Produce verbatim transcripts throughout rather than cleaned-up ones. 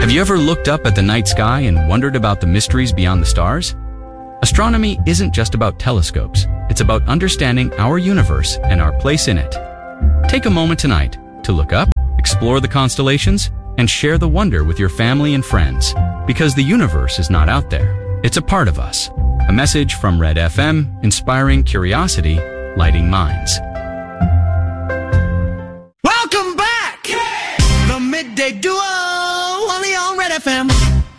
Have you ever looked up at the night sky and wondered about the mysteries beyond the stars? Astronomy isn't just about telescopes. It's about understanding our universe and our place in it. Take a moment tonight to look up, explore the constellations, and share the wonder with your family and friends. Because the universe is not out there. It's a part of us. A message from Red F M, inspiring curiosity, lighting minds. Welcome back! The Midday Duo, only on Red F M.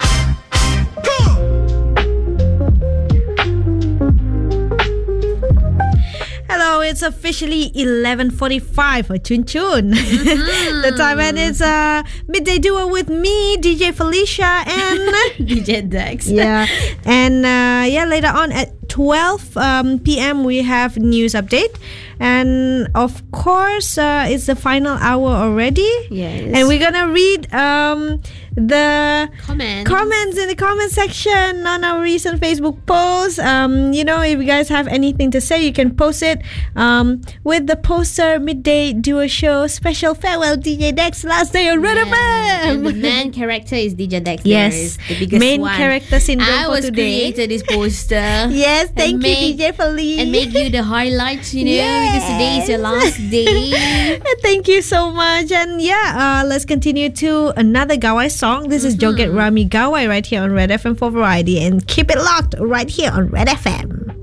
Hello, it's officially eleven forty-five for Chun Chun. Mm-hmm. The time and it's uh, Midday Duo with me, D J Felicia, and D J Dex. Yeah, and uh, yeah, later on at twelve um, p.m. we have news update, and of course uh, it's the final hour already. Yes, and we're gonna read um, the comments comments in the comment section on our recent Facebook post. Um, you know, if you guys have anything to say, you can post it um, with the poster Midday Duo Show special farewell D J Dex last day on Red F M. And the main character is D J Dex. Yes, the biggest main one. character syndrome I for was today. created this poster. Yes, thank make, you, D J Felicia. And make you the highlights, you know, yes. because today is your last day. Thank you so much. And yeah, uh, let's continue to another Gawai song. This is Mm-hmm. Joget Rami Gawai right here on Red F M for Variety. And keep it locked right here on Red F M.